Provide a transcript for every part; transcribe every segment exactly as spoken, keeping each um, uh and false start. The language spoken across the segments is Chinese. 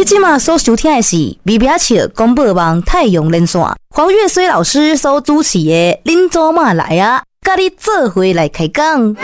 即马所收听的是微微笑广播网太阳连线，黄月水老师所主持的恁祖妈来啊，甲你做伙来开讲。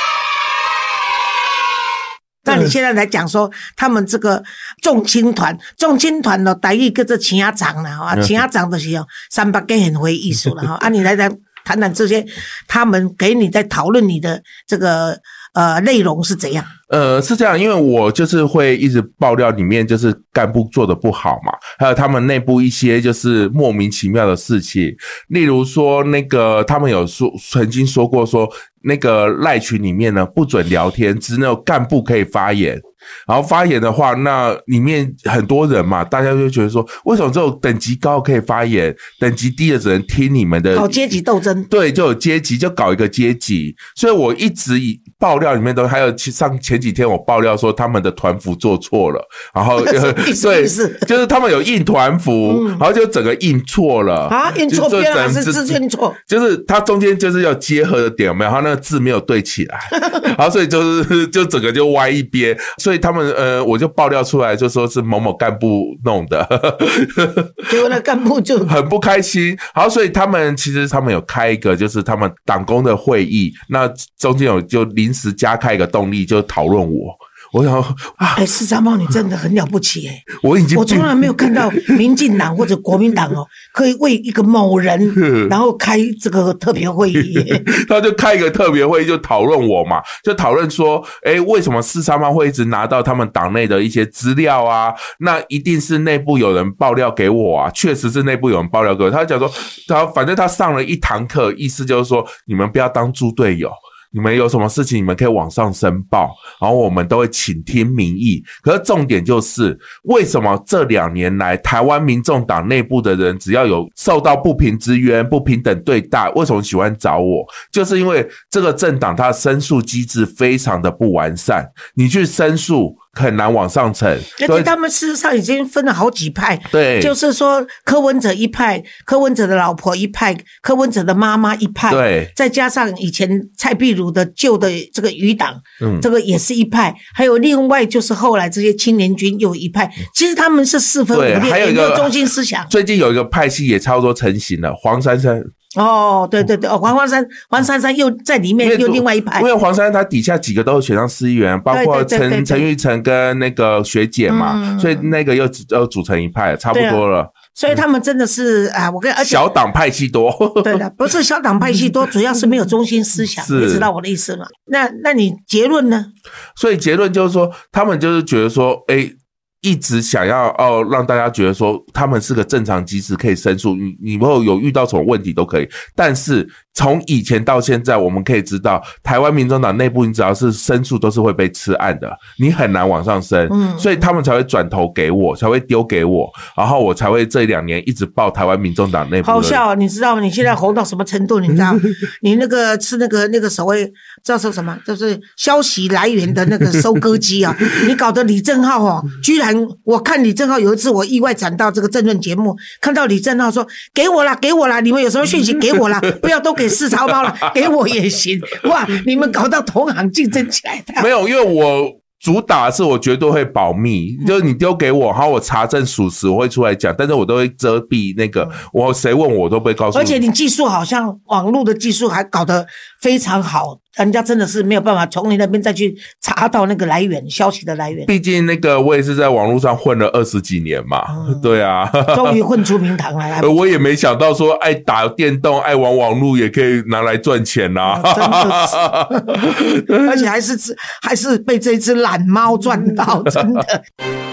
那你现在来讲说，他们这个重青团，重青团的台语叫做青长啦，哈，青长就是哦，三八跟很会艺术了哈。啊，你来来谈谈这些，他们给你在讨论你的这个呃内容是怎样？ 呃，是这样，因为我就是会一直爆料里面就是干部做的不好嘛，还有他们内部一些就是莫名其妙的事情，例如说那个他们有说曾经说过说那个赖群里面呢不准聊天，只有干部可以发言。然后发言的话，那里面很多人嘛，大家就觉得说，为什么只有等级高可以发言，等级低的只能听你们的？ 搞阶级斗争。对， 就有阶级，就搞一个阶级。所以我一直以爆料里面都还有上前几天我爆料说他们的团服做错了，然后对，就是他们有印团服，嗯、然后就整个印错了啊，印错边了，是字印错， 就是它中间就是要结合的点有没有？然后那个字没有对起来，然后所以就是就整个就歪一边，所以。所以他们呃，我就爆料出来，就说是某某干部弄的， 结果那干部就很不开心。然后所以他们其实他们有开一个就是他们党工的会议，那中间有就临时加开一个动力，就讨论我。我想啊， 哎、欸，四三猫你真的很了不起哎、欸！ 我已经我从来没有看到民进党或者国民党哦，可以为一个某人然后开这个特别会议、欸。 他就开一个特别会议，就讨论我嘛，就讨论说，哎、欸，为什么四三猫会一直拿到他们党内的一些资料啊？那一定是内部有人爆料给我啊，确实是内部有人爆料给我。他讲说，他反正他上了一堂课，意思就是说，你们不要当猪队友。你们有什么事情你们可以往上申报，然后我们都会倾听民意。可是重点就是为什么这两年来台湾民众党内部的人只要有受到不平之冤、不平等对待，为什么喜欢找我？就是因为这个政党它的申诉机制非常的不完善，你去申诉很难往上层， 而且他们事实上已经分了好几派， 对， 就是说柯文哲一派，柯文哲的老婆一派，柯文哲的妈妈一派， 对， 再加上以前蔡壁如的旧的这个余党， 嗯， 这个也是一派，还有另外就是后来这些青年军又一派，其实他们是四分五裂， 还有一个也没有中心思想。 最近有一个派系也差不多成型了，黄珊珊。 哦，对对对，哦，黄黄珊黄珊珊又在里面又另外一派， 因为黄珊珊她底下几个都选上市议员，包括陈陈玉成跟那个学姐嘛，嗯、所以那个又又组成一派，差不多了。 所以他们真的是啊，我跟而且小党派系多， 对的，不是小党派系多，主要是没有中心思想，你知道我的意思吗？那那你结论呢？ 所以结论就是说，他们就是觉得说，哎。一直想要哦让大家觉得说他们是个正常机制可以申诉，你你会有遇到什么问题都可以，但是从以前到现在我们可以知道台湾民众党内部你只要是申诉都是会被吃案的，你很难往上升，嗯，所以他们才会转头给我，才会丢给我，然后我才会这两年一直报台湾民众党内部的。 好笑、哦、你知道吗？你现在红到什么程度你知道你那个是那个那个所谓叫做什么，就是消息来源的那个收割机啊你搞得李正皓哦居然我看李正皓有一次我意外转到这个政论节目，看到李正皓说给我啦给我啦，你们有什么讯息给我啦，不要都给四超猫啦，给我也行。哇，你们搞到同行竞争起来的。 没有，因为我主打是我绝对会保密，就是你丢给我，然后我查证属实我会出来讲，但是我都会遮蔽那个我谁问我都不会告诉你。 而且你技术好像网络的技术还搞得非常好，人家真的是没有办法从你那边再去查到那个来源消息的来源。 毕竟那个我也是在网络上混了二十几年嘛，嗯、对啊， 终于混出名堂来。 我也没想到说爱打电动爱玩网络也可以拿来赚钱啦、啊啊、真的是而且还是还是被这只懒猫赚到，真的